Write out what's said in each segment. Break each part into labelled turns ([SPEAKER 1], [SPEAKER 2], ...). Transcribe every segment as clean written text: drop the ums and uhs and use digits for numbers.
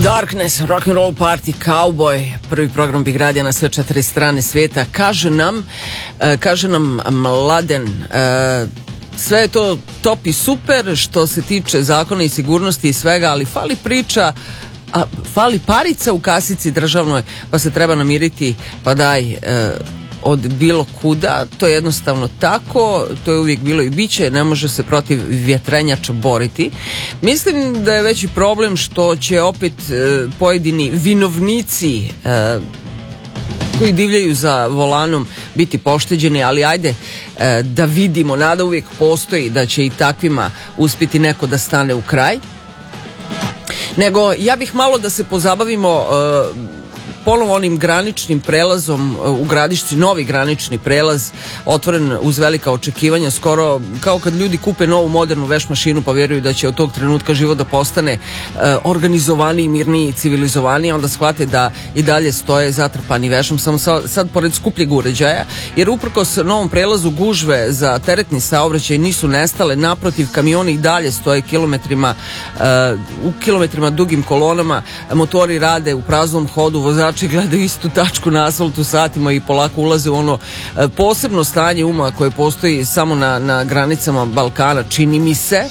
[SPEAKER 1] Darkness, Rock'n'Roll Party, Cowboy, prvi program Big Radija na sve 4 strane svijeta. Kaže nam Mladen, sve je to top i super što se tiče zakona i sigurnosti i svega, ali fali priča, fali parica u kasici državnoj, pa se treba namiriti, pa daj od bilo kuda. To je jednostavno tako, to je uvijek bilo i biće, ne može se protiv vjetrenjača boriti. Mislim da je veći problem što će opet pojedini vinovnici koji divljaju za volanom biti pošteđeni, ali ajde da vidimo, nada uvijek postoji da će i takvima uspjeti neko da stane u kraj. Nego ja bih malo da se pozabavimo ponovo onim graničnim prelazom u Gradišci, novi granični prelaz otvoren uz velika očekivanja, skoro kao kad ljudi kupe novu modernu veš mašinu pa vjeruju da će od tog trenutka život da postane organizovaniji, mirniji, civilizovaniji, onda shvate da i dalje stoje zatrpani vešom, samo sad pored skupljeg uređaja, jer uprkos novom prelazu gužve za teretni saobraćaj nisu nestale, naprotiv, kamioni i dalje stoje u kilometrima dugim kolonama, motori rade u praznom hodu, vozači gledaju istu tačku na asfaltu satima i polako ulaze u ono posebno stanje uma koje postoji samo na granicama Balkana, čini mi se.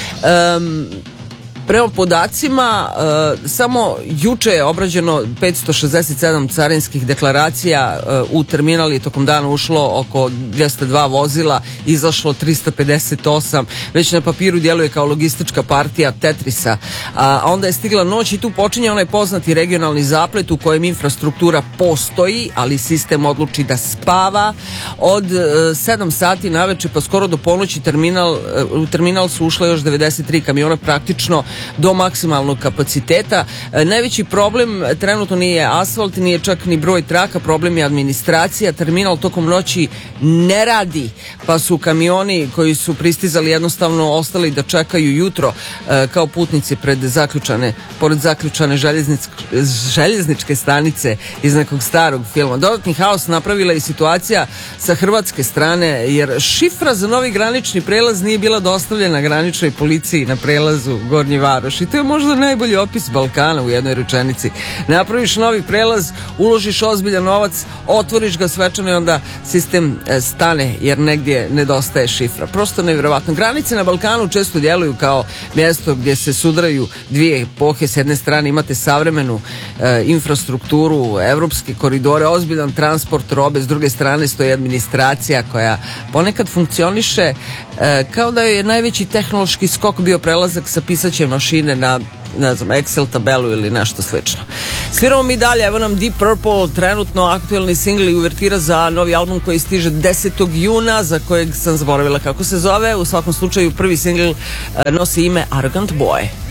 [SPEAKER 1] Prema podacima, samo juče je obrađeno 567 carinskih deklaracija, u terminal je tokom dana ušlo oko 202 vozila, izašlo 358, već na papiru djeluje kao logistička partija Tetrisa, a onda je stigla noć i tu počinje onaj poznati regionalni zaplet u kojem infrastruktura postoji, ali sistem odluči da spava. Od 7 sati naveče pa skoro do ponoći u terminal su ušle još 93 kamiona, praktično do maksimalnog kapaciteta. Najveći problem trenutno nije asfalt, nije čak ni broj traka, problem je administracija. Terminal tokom noći ne radi, pa su kamioni koji su pristizali jednostavno ostali da čekaju jutro kao putnici pored zaključane željezničke stanice iz nekog starog filma. Dodatni haos napravila i situacija sa hrvatske strane, jer šifra za novi granični prelaz nije bila dostavljena graničnoj policiji na prelazu Gornji Varoš. I to je možda najbolji opis Balkana u jednoj rečenici. Napraviš novi prelaz, uložiš ozbiljan novac, otvoriš ga svečano i onda sistem stane jer negdje nedostaje šifra. Prosto nevjerovatno. Granice na Balkanu često djeluju kao mjesto gdje se sudaraju dvije epohe. S jedne strane imate savremenu infrastrukturu, evropske koridore, ozbiljan transport robe, s druge strane stoji administracija koja ponekad funkcioniše kao da je najveći tehnološki skok bio prelazak sa pisaće mašine na, ne znam, Excel tabelu ili nešto slično. Sviramo mi dalje, evo nam Deep Purple, trenutno aktuelni singl i uvertira za novi album koji stiže 10. juna, za kojeg sam zaboravila kako se zove. U svakom slučaju prvi singl nosi ime Arrogant Boy.